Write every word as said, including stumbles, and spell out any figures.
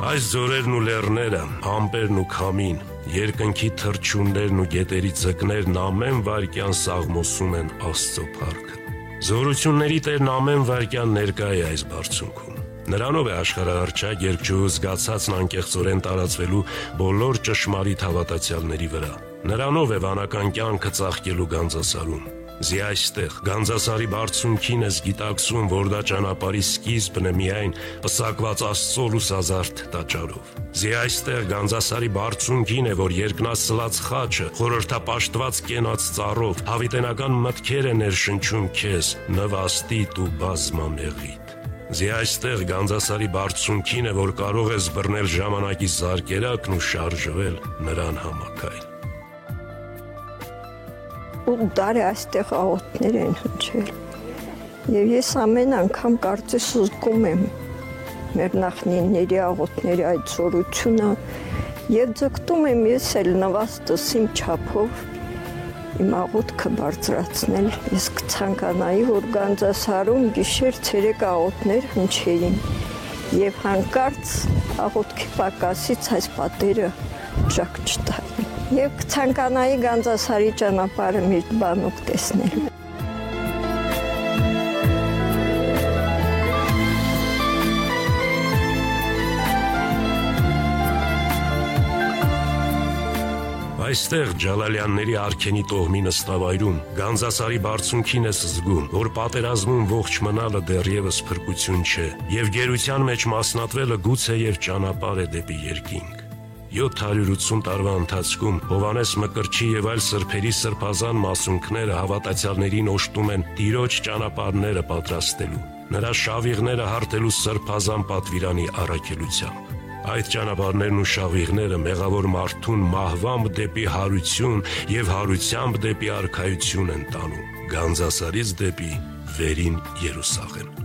Այս ձորերն ու լեռները, ամպերն ու քամին, երկնքի թռչուններն ու գետերի ձկներն ամեն վայրկյան սաղմոսում են Աստծո փառքը։ Զորությունների Տերն ամեն վայրկյան ներկա է այս բարձունքում։ Նրանով է աշխարհահռչակ երկչուհու զգացածն անկեղծորեն տարածվելու բոլոր ճշմարիտ հավատացյալների վրա։ Նրանով է վանական կյանքը ծաղկելու գանձասարում։ Զի այստեղ, Գանձասարի բարձունքին ես գիտակցում, որ դա ճանապարհի սկիզբն է միայն պսակված Աստծո լուսազարդ տաճարով։ Զի այստեղ, Գանձասարի բարձունքին է, որ երկնասլաց խաչը, խորհրդապաշտված կենաց ծառով, հավիտենական մտքեր է ներշնչում քեզ, նվաստիտ ու բազմամեղիտ։ Զի այստեղ, Գանձասարի բարձունքին է, որ կարող ես բռնել ժամանակի զարկերակն ու շարժվել նրան համակայլ։ ու դարի այստեղ աղոթներ են հնչել։ Եվ ես ամեն անգամ կարծես զգում եմ մեր նախնիների աղոթների այդ զորությունը եւ ձգտում եմ ես էլ նվաստս իմ չափով իմ աղոթքը բարձրացնել։ Ես կցանկանայի, որ Գանձասարում գիշեր ցերեկ աղոթներ հնչեին եւ հանկարծ աղոթքի պակասից այս պատերը ճակ չտային։ Եվ կցանկանայի Գանձասարի ճանապարհը միշտ բանուկ տեսնել։ Այստեղ Ջալալյանների արքենի տոհմի նստավայրում Գանձասարի բարձունքին ես զգում, որ պատերազմում ողջ մնալը դեռևս փրկություն չէ, եւ գերության մեջ մասնատվելը գուցե եւ ճանապարհ է դեպի երկինք։ յոթ հարյուր ութսուն տարվա ընթացքում Հովհաննես Մկրտչի եւ այլ սրբերի սրբազան մասունքները հավատացյալներին օժտում են Տիրոջ ճանապարհները պատրաստելու, նրա շավիղները հարթելու սրբազան պատվիրանի առաքելությամբ։ Այդ ճանապարհներն ու շավիղները մեղավոր մարդուն մահվամբ դեպի հարություն եւ հարությամբ դեպի արքայություն են տանում, Գանձասարից դեպի վերին Երուսաղեմ։